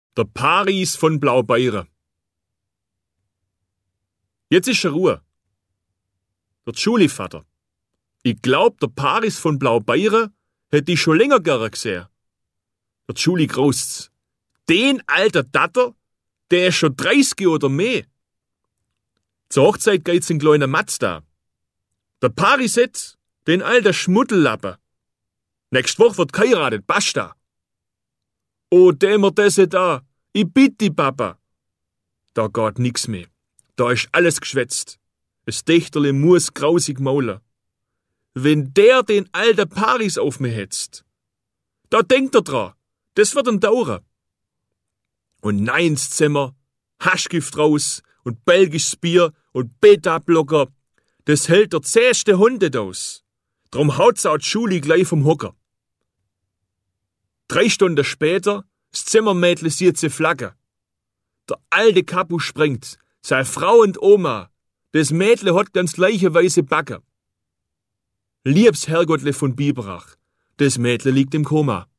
Der Paris von Blaubeire. Jetzt ist Ruhe. Der Schuli-Vater. Ich glaub, der Paris von Blaubeire hätte ich schon länger gerne gesehen. Der Schuli graust's. Den alter Datter, der ist schon 30 oder mehr. Zur Hochzeit geht's in kleiner Mazda. Der Paris jetzt, den alter Schmuddellappe. Nächste Woche wird geheiratet, basta. Oh, dämmer desse da, ich bitt die Papa. Da geht nix mehr. Da ist alles geschwätzt. Das Dächterle muss grausig maulen. Wenn der den alten Paris auf mich hetzt, da denkt er dran, das wird ihm dauern. Und nein ins Zimmer, Haschgift raus und belgisches Bier und Beta-Blocker, das hält der zähste Hund aus. Drum haut's auch die Schuli gleich vom Hocker. 3 Stunden später, das Zimmermädle sieht sie Flagge. Der alte Kapu springt, sei Frau und Oma, das Mädle hat ganz gleiche weiße Backe. Liebs Herrgottle von Biberach, das Mädle liegt im Koma.